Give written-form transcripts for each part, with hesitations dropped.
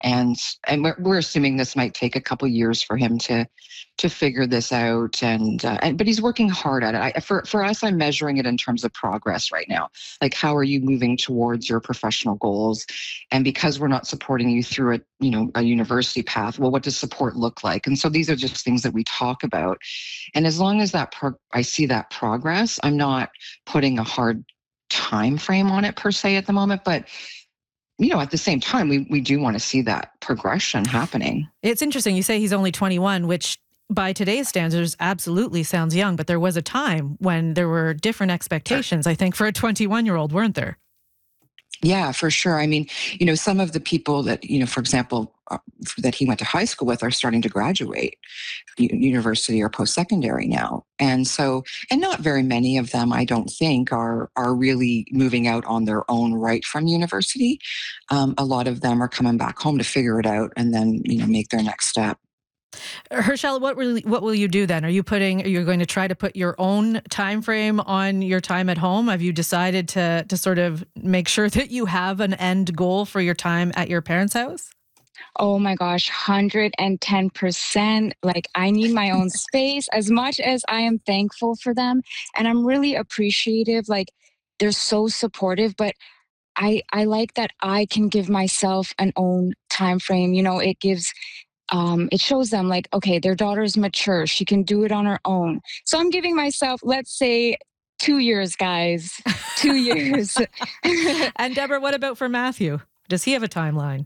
And we're assuming this might take a couple years for him to figure this out. But he's working hard at it. For us, I'm measuring it in terms of progress right now. Like, how are you moving towards your professional goals? And because we're not supporting you through a university path, well, what does support look like? And so these are just things that we talk about. And as long as I see that progress, I'm not putting a hard time frame on it per se at the moment, but at the same time, we do want to see that progression happening. It's interesting. You say he's only 21, which by today's standards absolutely sounds young, but there was a time when there were different expectations, I think, for a 21-year-old, weren't there? Yeah, for sure. I mean, some of the people that, for example, that he went to high school with are starting to graduate university or post-secondary now. And not very many of them, I don't think, are really moving out on their own right from university. A lot of them are coming back home to figure it out and then, make their next step. Herschelle, what will you do then? Are you going to try to put your own time frame on your time at home? Have you decided to sort of make sure that you have an end goal for your time at your parents' house? Oh my gosh, 110%. Like, I need my own space as much as I am thankful for them. And I'm really appreciative. Like, they're so supportive, but I like that I can give myself an own time frame. It shows them like, okay, their daughter's mature. She can do it on her own. So I'm giving myself, let's say, 2 years, guys. 2 years. And Deborah, what about for Matthew? Does he have a timeline?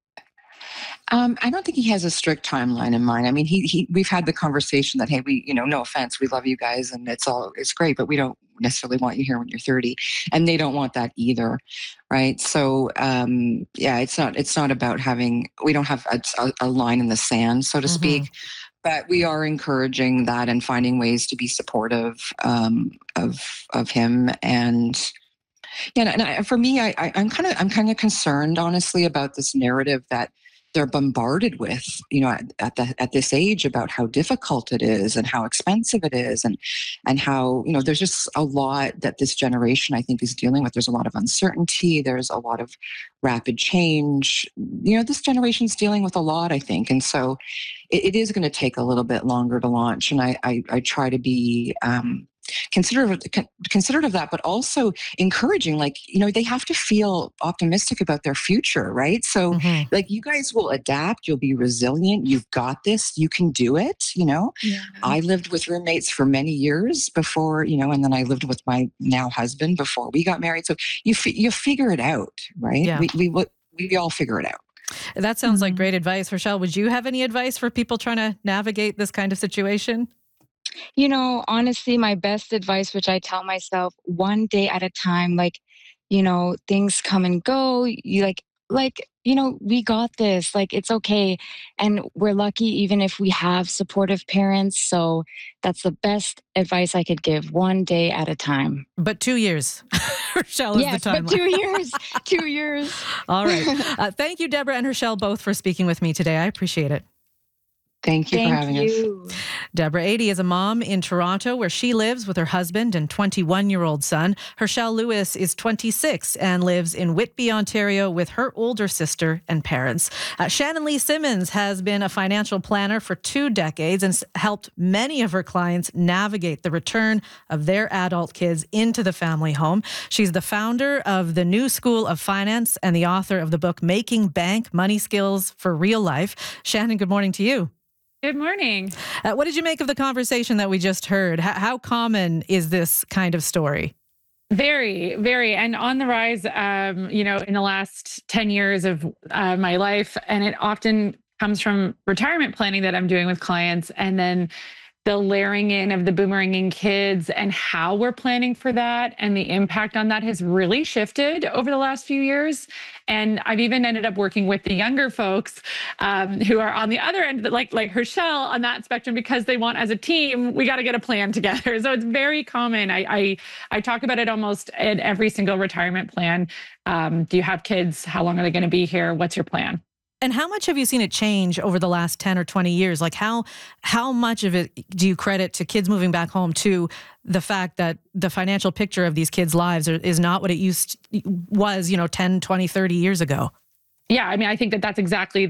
I don't think he has a strict timeline in mind. I mean, we've had the conversation that, hey, no offense, we love you guys and it's great, but we don't necessarily want you here when you're 30, and they don't want that either, right? So, it's not about we don't have a line in the sand, so to speak, but we are encouraging that and finding ways to be supportive of him. And for me, I'm kind of concerned, honestly, about this narrative that they're bombarded with, at this age, about how difficult it is and how expensive it is, and how, there's just a lot that this generation, I think, is dealing with. There's a lot of uncertainty. There's a lot of rapid change. This generation's dealing with a lot, I think. And so it is going to take a little bit longer to launch. And I try to be, considerate of that, but also encouraging, they have to feel optimistic about their future, right? So you guys will adapt, you'll be resilient, you've got this, you can do it, Yeah. I lived with roommates for many years before, and then I lived with my now husband before we got married. So you figure it out, right? Yeah. We all figure it out. That sounds like great advice. Herschelle, would you have any advice for people trying to navigate this kind of situation? Honestly, my best advice, which I tell myself, one day at a time, things come and go. We got this, it's okay. And we're lucky even if we have supportive parents. So that's the best advice I could give, one day at a time. But 2 years, Herschelle, is the timeline. But 2 years, 2 years. All right. Thank you, Deborah and Herschelle, both for speaking with me today. I appreciate it. Thank you for having us. Deborah Adie is a mom in Toronto, where she lives with her husband and 21-year-old son. Herschelle Lewis is 26 and lives in Whitby, Ontario, with her older sister and parents. Shannon Lee Simmons has been a financial planner for 2 decades and helped many of her clients navigate the return of their adult kids into the family home. She's the founder of the New School of Finance and the author of the book Making Bank Money Skills for Real Life. Shannon, good morning to you. Good morning. What did you make of the conversation that we just heard? How common is this kind of story? Very, very, and on the rise, in the last 10 years of my life. And it often comes from retirement planning that I'm doing with clients, and then the layering in of the boomeranging kids and how we're planning for that, and the impact on that has really shifted over the last few years. And I've even ended up working with the younger folks who are on the other end, like Herschelle, on that spectrum, because they want, as a team, we got to get a plan together. So it's very common. I talk about it almost in every single retirement plan. Do you have kids? How long are they going to be here? What's your plan? And how much have you seen it change over the last 10 or 20 years? Like how much of it do you credit to kids moving back home, to the fact that the financial picture of these kids' lives is not what it was, 10, 20, 30 years ago? yeah, I mean, I think that that's exactly